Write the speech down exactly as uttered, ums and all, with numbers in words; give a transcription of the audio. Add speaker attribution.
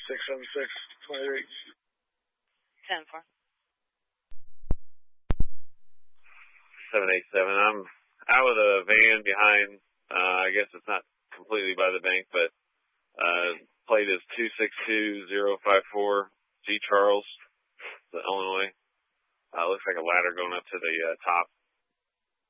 Speaker 1: six seven six, twenty-three.
Speaker 2: ten four.
Speaker 3: seven eight seven. I'm out with a van behind, uh, I guess it's not completely by the bank, but, uh, plate is two six two zero five four G Charles, Illinois. Uh, looks like a ladder going up to the, uh, top.